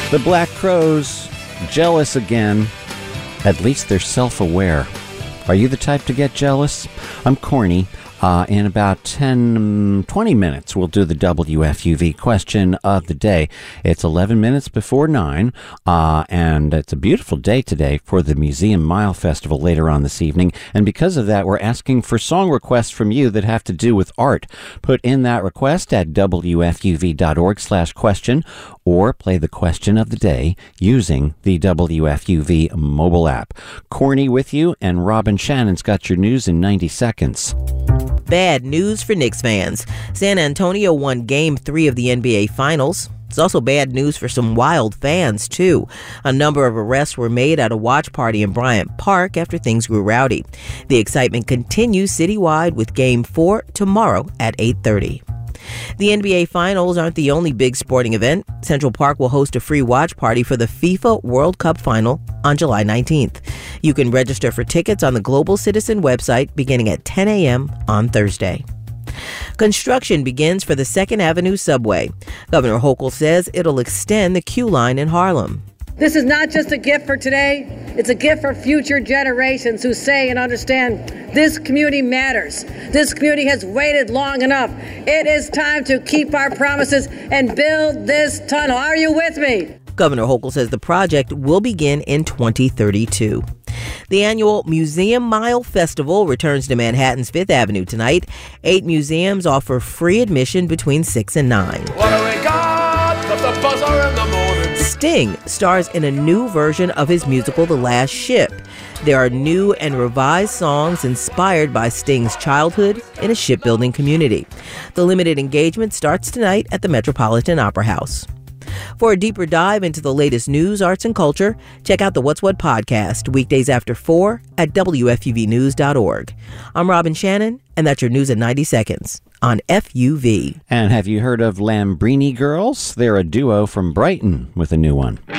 The Black Crowes, jealous again. At least they're self-aware. Are you the type to get jealous? I'm corny. In about 20 minutes, we'll do the WFUV question of the day. It's 11 minutes before 9, and it's a beautiful day today for the Museum Mile Festival later on this evening. And because of that, we're asking for song requests from you that have to do with art. Put in that request at wfuv.org/question, or play the question of the day using the WFUV mobile app. Corny with you, and Robin Shannon's got your news in 90 seconds. Bad news for Knicks fans. San Antonio won Game 3 of the NBA Finals. It's also bad news for some Wild fans, too. A number of arrests were made at a watch party in Bryant Park after things grew rowdy. The excitement continues citywide with Game 4 tomorrow at 8:30. The NBA Finals aren't the only big sporting event. Central Park will host a free watch party for the FIFA World Cup Final on July 19th. You can register for tickets on the Global Citizen website beginning at 10 a.m. on Thursday. Construction begins for the 2nd Avenue subway. Governor Hochul says it'll extend the Q line in Harlem. This is not just a gift for today, it's a gift for future generations who say and understand this community matters. This community has waited long enough. It is time to keep our promises and build this tunnel. Are you with me? Governor Hochul says the project will begin in 2032. The annual Museum Mile Festival returns to Manhattan's 5th Avenue tonight. 8 museums offer free admission between 6 and 9. What do we got? The buzzer in the morning. Sting stars in a new version of his musical The Last Ship. There are new and revised songs inspired by Sting's childhood in a shipbuilding community. The limited engagement starts tonight at the Metropolitan Opera House. For a deeper dive into the latest news, arts, and culture, check out the What's What podcast, weekdays after 4 at WFUVnews.org. I'm Robin Shannon, and that's your news in 90 seconds on FUV. And have you heard of Lambrini Girls? They're a duo from Brighton with a new one.